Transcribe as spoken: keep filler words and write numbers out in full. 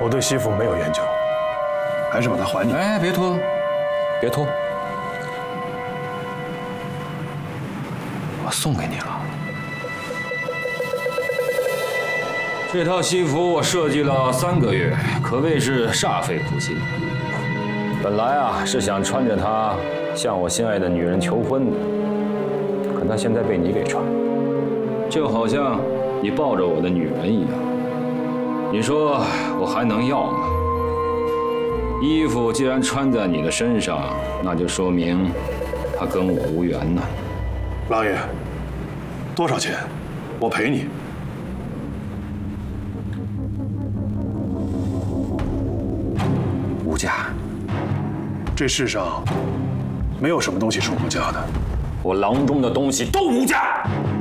我对西服没有研究，还是把它还你。 哎，别脱，别脱，我送给你了。这套西服我设计了三个月，可谓是煞费苦心。本来啊是想穿着它向我心爱的女人求婚的，可它现在被你给穿，就好像你抱着我的女人一样。你说我还能要吗？衣服既然穿在你的身上，那就说明它跟我无缘呢。 郎爷，多少钱？我赔你。 无价。 这世上没有什么东西是无价的。 我囊中的东西都无价。